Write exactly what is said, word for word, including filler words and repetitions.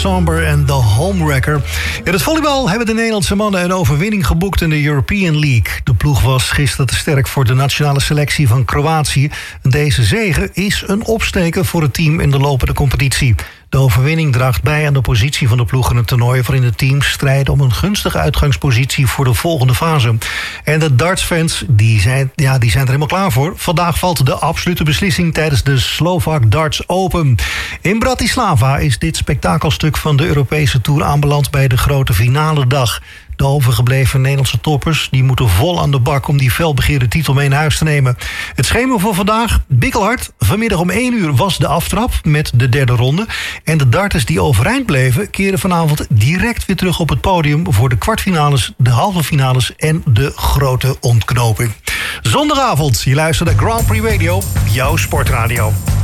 Somber en The Homewrecker. In het volleybal hebben de Nederlandse mannen een overwinning geboekt in de European League. De ploeg was gisteren te sterk voor de nationale selectie van Kroatië. Deze zege is een opsteker voor het team in de lopende competitie. De overwinning draagt bij aan de positie van de ploeg in het toernooi, waarin de teams strijden om een gunstige uitgangspositie voor de volgende fase. En de dartsfans die zijn, ja, die zijn er helemaal klaar voor. Vandaag valt de absolute beslissing tijdens de Slovak Darts Open. In Bratislava is dit spektakelstuk van de Europese Tour aanbeland bij de grote finale dag. De overgebleven Nederlandse toppers die moeten vol aan de bak om die felbegeerde titel mee naar huis te nemen. Het schema voor vandaag, bikkelhard. Vanmiddag om één uur was de aftrap met de derde ronde. En de darters die overeind bleven keren vanavond direct weer terug op het podium voor de kwartfinales, de halve finales en de grote ontknoping. Zondagavond, je luistert naar Grand Prix Radio, jouw sportradio.